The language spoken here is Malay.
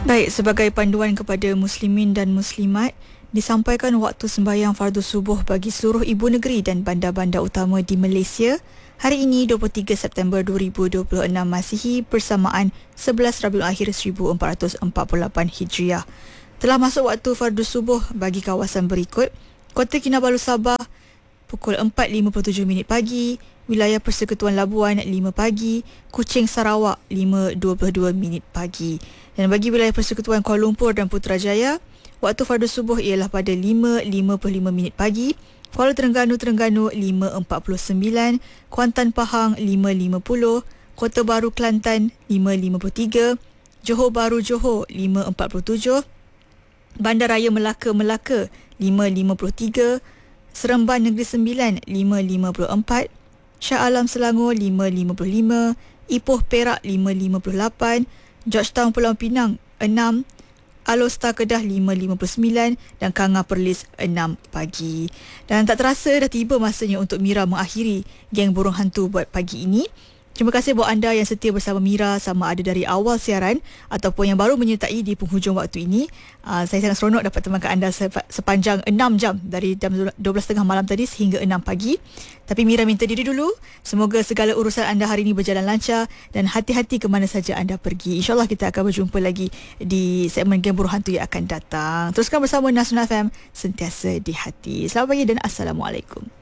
Baik, sebagai panduan kepada muslimin dan muslimat, disampaikan waktu sembahyang fardu subuh bagi seluruh ibu negeri dan bandar-bandar utama di Malaysia hari ini 23 September 2026 Masihi bersamaan 11 Rabiul Akhir 1448 Hijriah. Telah masuk waktu fardu subuh bagi kawasan berikut: Kota Kinabalu Sabah pukul 4.57 minit pagi, wilayah Persekutuan Labuan 5 pagi, Kuching Sarawak 5.22 minit pagi. Dan bagi wilayah Persekutuan Kuala Lumpur dan Putrajaya, waktu fardu subuh ialah pada 5.55 minit pagi, Kuala Terengganu 5.49, Kuantan Pahang 5.50, Kota Baru Kelantan 5.53, Johor Bahru Johor 5.47, Bandaraya Melaka 5.53, Seremban Negeri Sembilan 5.54, Shah Alam Selangor 5.55, Ipoh Perak 5.58, Georgetown Pulau Pinang 6, Alor Kedah 5.59 dan Kanga Perlis 6 pagi. Dan tak terasa dah tiba masanya untuk Mira mengakhiri Geng Burung Hantu buat pagi ini. Terima kasih buat anda yang setia bersama Mira sama ada dari awal siaran ataupun yang baru menyertai di penghujung waktu ini. Saya sangat seronok dapat temankan anda sepanjang 6 jam dari jam 12.30 malam tadi sehingga 6 pagi. Tapi Mira minta diri dulu. Semoga segala urusan anda hari ini berjalan lancar dan hati-hati ke mana saja anda pergi. InsyaAllah kita akan berjumpa lagi di segmen Geng Burung Hantu yang akan datang. Teruskan bersama Nasional FM, sentiasa di hati. Selamat pagi dan Assalamualaikum.